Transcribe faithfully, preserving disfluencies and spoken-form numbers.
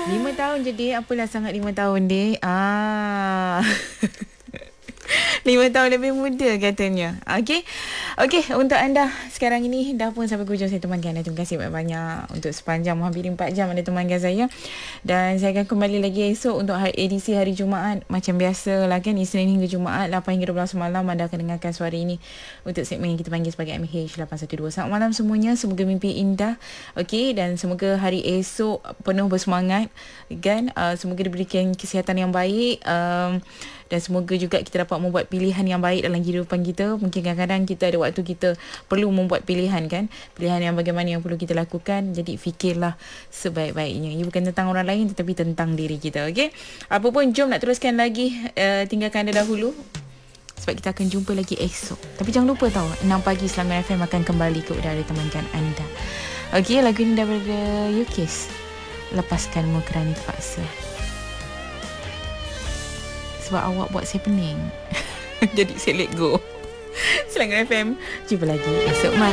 Lima tahun je, Dek. Apalah sangat lima tahun, Dek. Ah. Lima tahun lebih muda katanya. Okey. Okey, untuk anda sekarang ini dah pun sampai hujung saya temankan anda. Terima kasih banyak-banyak untuk sepanjang hampir empat jam anda temankan saya. Dan saya akan kembali lagi esok untuk hari, edisi hari Jumaat. Macam biasa lah kan, Isnin hingga Jumaat lapan hingga dua belas malam anda akan dengarkan suara ini untuk segmen yang kita panggil sebagai M H lapan satu dua. Selamat malam semuanya. Semoga mimpi indah. Okey, dan semoga hari esok penuh bersemangat kan. Uh, semoga diberikan kesihatan yang baik. Um, dan semoga juga kita dapat membuat pilihan yang baik dalam kehidupan kita. Mungkin kadang-kadang kita ada waktu kita perlu membuat pilihan kan. Pilihan yang bagaimana yang perlu kita lakukan. Jadi fikirlah sebaik-baiknya. Ia bukan tentang orang lain tetapi tentang diri kita. Okey. Apapun, jom nak teruskan lagi. Uh, tinggalkan anda dahulu. Sebab kita akan jumpa lagi esok. Tapi jangan lupa tahu, enam pagi Selangor F M akan kembali ke udara temankan anda. Okey, lagu ini daripada U-Kiss. Lepaskanmu kerana terpaksa. Sebab awak buat saya pening. Jadi saya let go. Selangor F M. Jumpa lagi esok malam.